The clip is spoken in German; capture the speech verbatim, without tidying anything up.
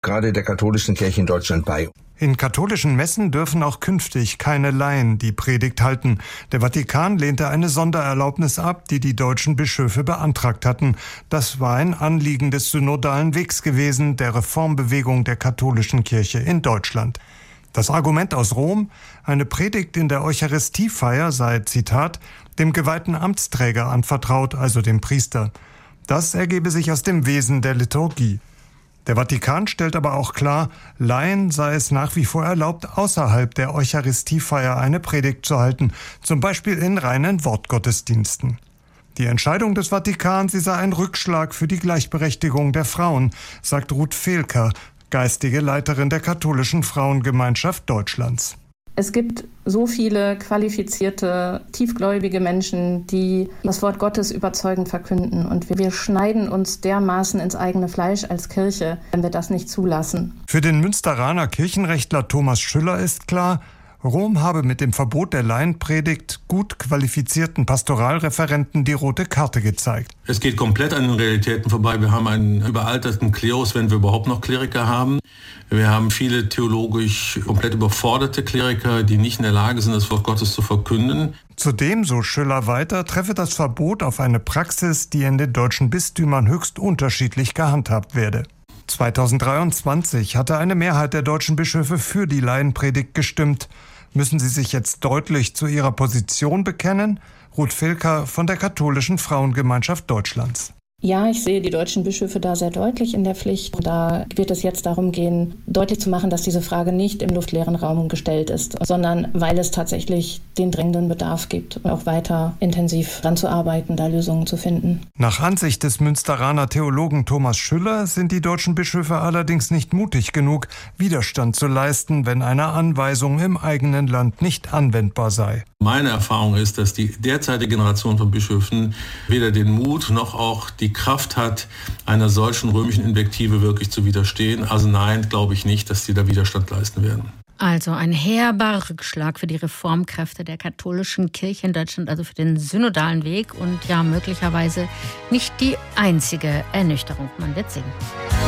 gerade der katholischen Kirche in Deutschland bei. In katholischen Messen dürfen auch künftig keine Laien die Predigt halten. Der Vatikan lehnte eine Sondererlaubnis ab, die die deutschen Bischöfe beantragt hatten. Das war ein Anliegen des synodalen Wegs gewesen, der Reformbewegung der katholischen Kirche in Deutschland. Das Argument aus Rom, eine Predigt in der Eucharistiefeier sei, Zitat, dem geweihten Amtsträger anvertraut, also dem Priester. Das ergebe sich aus dem Wesen der Liturgie. Der Vatikan stellt aber auch klar, Laien sei es nach wie vor erlaubt, außerhalb der Eucharistiefeier eine Predigt zu halten, zum Beispiel in reinen Wortgottesdiensten. Die Entscheidung des Vatikans, sie sei ein Rückschlag für die Gleichberechtigung der Frauen, sagt Ruth Fehlker, geistige Leiterin der katholischen Frauengemeinschaft Deutschlands. Es gibt so viele qualifizierte, tiefgläubige Menschen, die das Wort Gottes überzeugend verkünden. Und wir schneiden uns dermaßen ins eigene Fleisch als Kirche, wenn wir das nicht zulassen. Für den Münsteraner Kirchenrechtler Thomas Schüller ist klar, Rom habe mit dem Verbot der Laienpredigt gut qualifizierten Pastoralreferenten die rote Karte gezeigt. Es geht komplett an den Realitäten vorbei. Wir haben einen überalterten Klerus, wenn wir überhaupt noch Kleriker haben. Wir haben viele theologisch komplett überforderte Kleriker, die nicht in der Lage sind, das Wort Gottes zu verkünden. Zudem, so Schüller weiter, treffe das Verbot auf eine Praxis, die in den deutschen Bistümern höchst unterschiedlich gehandhabt werde. zweitausenddreiundzwanzig hatte eine Mehrheit der deutschen Bischöfe für die Laienpredigt gestimmt. Müssen sie sich jetzt deutlich zu ihrer Position bekennen? Ruth Fehlker von der katholischen Frauengemeinschaft Deutschlands. Ja, ich sehe die deutschen Bischöfe da sehr deutlich in der Pflicht. Da wird es jetzt darum gehen, deutlich zu machen, dass diese Frage nicht im luftleeren Raum gestellt ist, sondern weil es tatsächlich den drängenden Bedarf gibt, auch weiter intensiv daran zu arbeiten, da Lösungen zu finden. Nach Ansicht des Münsteraner Theologen Thomas Schüller sind die deutschen Bischöfe allerdings nicht mutig genug, Widerstand zu leisten, wenn eine Anweisung im eigenen Land nicht anwendbar sei. Meine Erfahrung ist, dass die derzeitige Generation von Bischöfen weder den Mut noch auch die Kraft hat, einer solchen römischen Invektive wirklich zu widerstehen. Also nein, glaube ich nicht, dass sie da Widerstand leisten werden. Also ein herber Rückschlag für die Reformkräfte der katholischen Kirche in Deutschland, also für den synodalen Weg und ja möglicherweise nicht die einzige Ernüchterung. Man wird sehen.